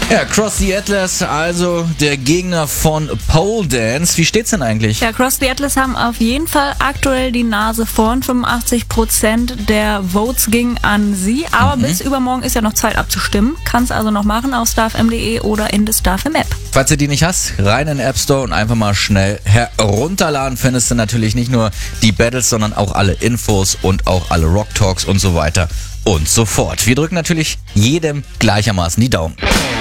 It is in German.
Ja, Cross the Atlas, also der Gegner von Pole Dance. Wie steht's denn eigentlich? Ja, Cross the Atlas haben auf jeden Fall aktuell die Nase vorn. 85% der Votes gingen an sie. Aber bis übermorgen ist ja noch Zeit abzustimmen. Kannst also noch machen auf starfm.de oder in der StarFM App. Falls du die nicht hast, rein in den App Store und einfach mal schnell herunterladen. Findest du natürlich nicht nur die Battles, sondern auch alle Infos und auch alle Rock Talks und so weiter und so fort. Wir drücken natürlich jedem gleichermaßen die Daumen.